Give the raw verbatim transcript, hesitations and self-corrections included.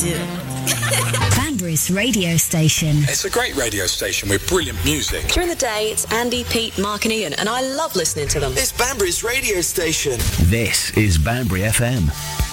do. Banbury's radio station. It's a great radio station with brilliant music. During the day, it's Andy, Pete, Mark and Ian, and I love listening to them. It's Banbury's radio station. This is Banbury F M.